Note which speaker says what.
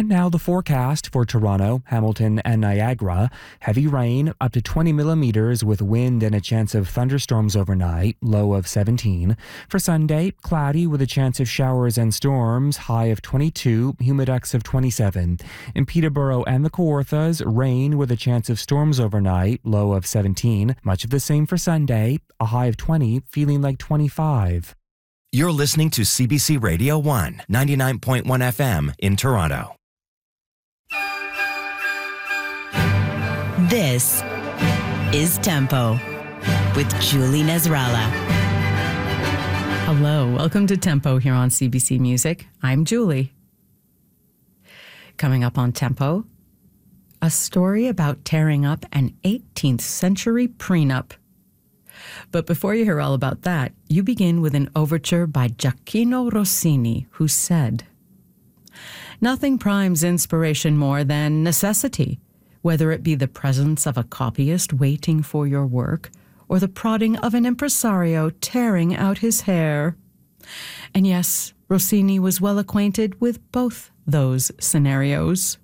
Speaker 1: And now the forecast for Toronto, Hamilton, and Niagara. Heavy rain, up to 20 millimeters with wind and a chance of thunderstorms overnight, low of 17. For Sunday, cloudy with a chance of showers and storms, high of 22, humidex of 27. In Peterborough and the Kawarthas, rain with a chance of storms overnight, low of 17. Much of the same for Sunday, a high of 20, feeling like 25.
Speaker 2: You're listening to CBC Radio 1, 99.1 FM in Toronto.
Speaker 3: This is Tempo with Julie Nasrallah.
Speaker 4: Hello, welcome to Tempo here on CBC Music. I'm Julie. Coming up on Tempo, a story about tearing up an 18th century prenup. But before you hear all about that, you begin with an overture by Gioacchino Rossini, who said, "Nothing primes inspiration more than necessity, whether it be the presence of a copyist waiting for your work or the prodding of an impresario tearing out his hair." And yes, Rossini was well acquainted with both those scenarios.